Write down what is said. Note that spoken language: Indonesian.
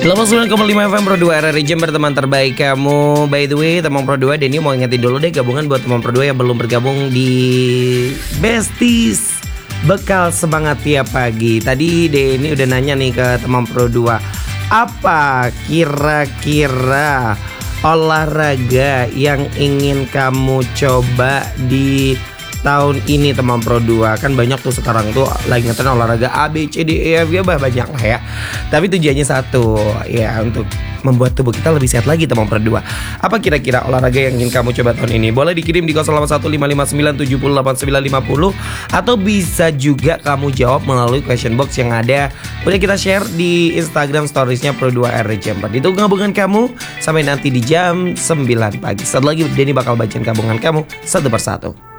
89,5 FM Pro 2 RRI Jember, teman terbaik kamu. By the way, teman Pro 2, Denny mau ingetin dulu deh gabungan buat teman Pro 2 yang belum bergabung di Besties Bekal Semangat Tiap Pagi. Tadi Denny udah nanya nih ke teman Pro 2, apa kira-kira olahraga yang ingin kamu coba di tahun ini teman Pro 2. Kan banyak tuh sekarang tuh lagi ngetren olahraga A, B, C, D, E, F, ya banyak lah ya. Tapi tujuannya satu, ya untuk membuat tubuh kita lebih sehat lagi teman Pro 2. Apa kira-kira olahraga yang ingin kamu coba tahun ini? Boleh dikirim di 081559708950, atau bisa juga kamu jawab melalui question box yang ada udah kita share di Instagram storiesnya Pro 2 RRI Jember. Ditunggu gabungan kamu sampai nanti di jam 9 pagi. Satu lagi Denny bakal bacain gabungan kamu satu persatu.